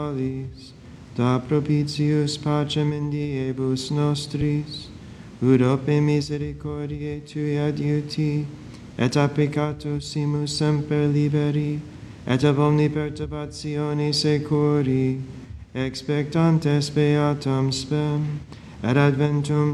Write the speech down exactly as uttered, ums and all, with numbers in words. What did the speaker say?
da propitius pacem in diebus nostris, ut ope misericordiae Tui adiuti, et a peccatusimus semper liberi, et ab omni perturbatione securi, expectantes beatam spem, et adventum